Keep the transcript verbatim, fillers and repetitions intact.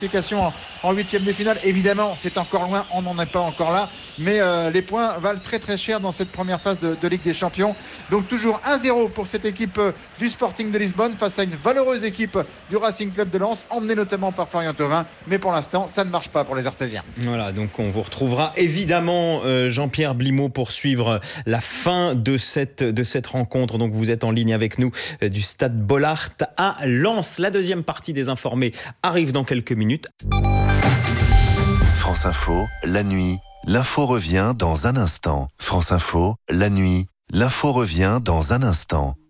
En, en huitième de finale, évidemment, c'est encore loin, on n'en est pas encore là, mais euh, les points valent très très cher dans cette première phase de, de Ligue des Champions. Donc toujours un zéro pour cette équipe euh, du Sporting de Lisbonne face à une valeureuse équipe du Racing Club de Lens, emmenée notamment par Florian Thauvin, mais pour l'instant, ça ne marche pas pour les Artésiens. Voilà, donc on vous retrouvera évidemment euh, Jean-Pierre Blimaud pour suivre la fin de cette, de cette rencontre. Donc vous êtes en ligne avec nous euh, du stade Bollaert à Lens. La deuxième partie des informés arrive dans quelques minutes. France Info, la nuit, l'info revient dans un instant. France Info, la nuit, l'info revient dans un instant.